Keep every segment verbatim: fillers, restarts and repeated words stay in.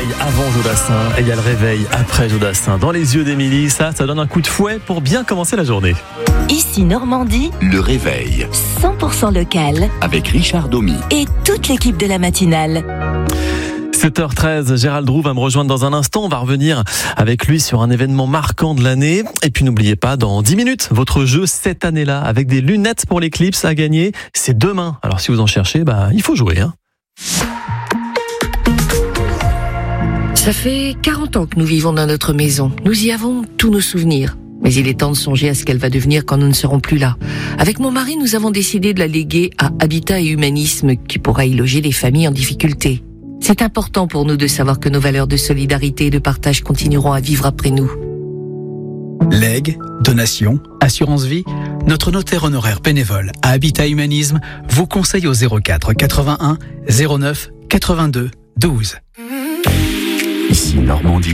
avant Jodassin et il y a le réveil après Jodassin. Dans les yeux d'Émilie, ça, ça donne un coup de fouet pour bien commencer la journée. Ici Normandie, Le réveil cent pour cent local avec Richard Domy. et toute l'équipe de la matinale. sept heures treize, Gérald Roux va me rejoindre dans un instant. On va revenir avec lui sur un événement marquant de l'année. Et puis n'oubliez pas, dans dix minutes, votre jeu cette année-là, avec des lunettes pour l'éclipse à gagner, c'est demain. Alors si vous en cherchez, bah, il faut jouer. Hein. Ça fait quarante ans que nous vivons dans notre maison. Nous y avons tous nos souvenirs. Mais il est temps de songer à ce qu'elle va devenir quand nous ne serons plus là. Avec mon mari, nous avons décidé de la léguer à Habitat et Humanisme, qui pourra y loger les familles en difficulté. C'est important pour nous de savoir que nos valeurs de solidarité et de partage continueront à vivre après nous. Legs, donations, assurance vie, notre notaire honoraire bénévole à Habitat Humanisme vous conseille au zéro quatre quatre-vingt-un zéro neuf quatre-vingt-deux douze. Ici Normandie.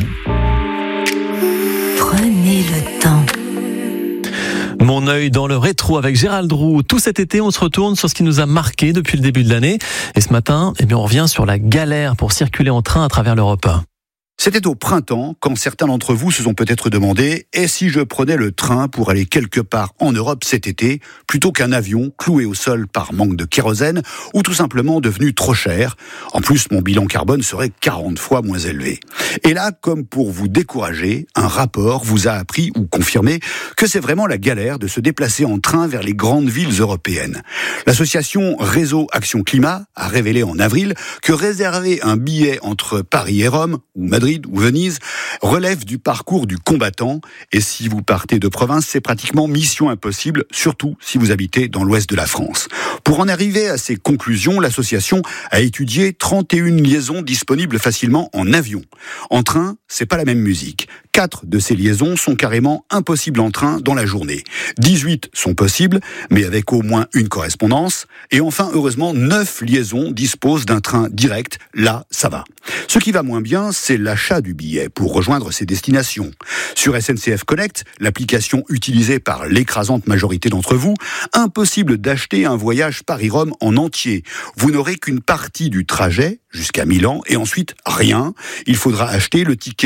Prenez le temps. Mon œil dans le rétro avec Gérald Roux. Tout cet été, on se retourne sur ce qui nous a marqué depuis le début de l'année. Et ce matin, eh bien, on revient sur la galère pour circuler en train à travers l'Europe. C'était au printemps, quand certains d'entre vous se sont peut-être demandé « Et si je prenais le train pour aller quelque part en Europe cet été, plutôt qu'un avion cloué au sol par manque de kérosène ou tout simplement devenu trop cher ? En plus, mon bilan carbone serait quarante fois moins élevé. » Et là, comme pour vous décourager, un rapport vous a appris ou confirmé que c'est vraiment la galère de se déplacer en train vers les grandes villes européennes. L'association Réseau Action Climat a révélé en avril que réserver un billet entre Paris et Rome, ou Madrid, ou Venise, relève du parcours du combattant. Et si vous partez de province, c'est pratiquement mission impossible, surtout si vous habitez dans l'ouest de la France. Pour en arriver à ces conclusions, l'association a étudié trente et une liaisons disponibles facilement en avion. En train, c'est pas la même musique. Quatre de ces liaisons sont carrément impossibles en train dans la journée. dix-huit sont possibles, mais avec au moins une correspondance. Et enfin, heureusement, neuf liaisons disposent d'un train direct. Là, ça va. Ce qui va moins bien, c'est l'achat du billet pour rejoindre ces destinations. Sur S N C F Connect, l'application utilisée par l'écrasante majorité d'entre vous, impossible d'acheter un voyage Paris-Rome en entier. Vous n'aurez qu'une partie du trajet jusqu'à Milan et ensuite rien. Il faudra acheter le ticket